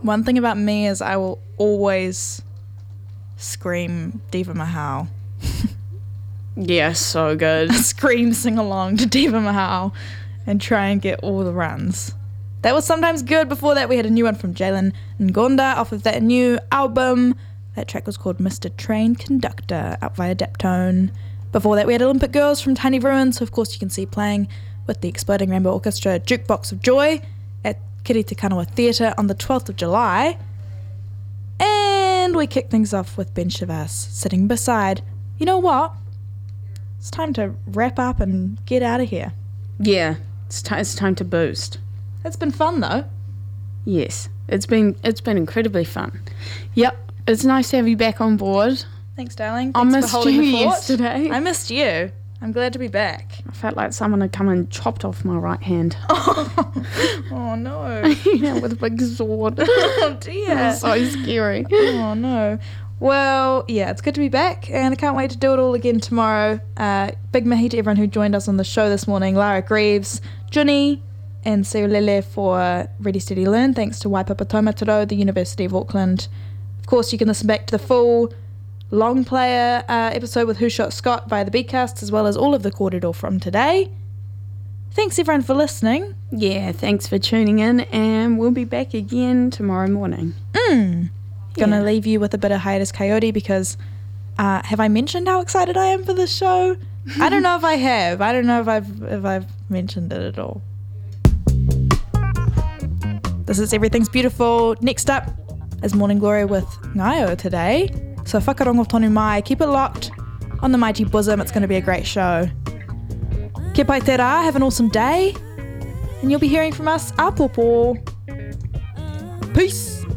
One thing about me is I will always scream Diva Mahal. Yeah, so good. Scream, sing along to Diva Mahal and try and get all the runs. That was sometimes good. Before that, we had a new one from Jalen Ngonda off of that new album. That track was called Mr. Train Conductor, out via Deptone. Before that, we had Olympic Girls from Tiny Ruins, who of course you can see playing with the Exploding Rainbow Orchestra Jukebox of Joy at Kiriti Kanawa Theatre on the 12th of July. And we kicked things off with Ben Shavas sitting beside. You know what? It's time to wrap up and get out of here. Yeah, it's time to boost. It's been fun though. Yes, it's been incredibly fun. Yep, it's nice to have you back on board. Thanks, darling. I Thanks missed for holding you the fort. yesterday. I missed you. I'm glad to be back. I felt like someone had come and chopped off my right hand. Oh no. Yeah, with a big sword. Oh dear. It was so scary. Oh no. Well, yeah, it's good to be back, and I can't wait to do it all again tomorrow. Big mahi to everyone who joined us on the show this morning. Lara Greaves, Juni, and Seulele for Ready Steady Learn. Thanks to Waipapa Taumatoro, the University of Auckland. Of course, you can listen back to the full long player episode with Who Shot Scott via the Beatcast, as well as all of the Kōrero from today. Thanks everyone for listening. Yeah, thanks for tuning in, and we'll be back again tomorrow morning. Gonna leave you with a bit of Hiatus Coyote because have I mentioned how excited I am for this show? I don't know if I have. I don't know if I've mentioned it at all. This is Everything's Beautiful. Next up is Morning Glory with Ngaio today. So whakarongo tonu mai. Keep it locked on the Mighty Bosom. It's going to be a great show. Kia pai te rā. Have an awesome day. And you'll be hearing from us. A popo. Peace.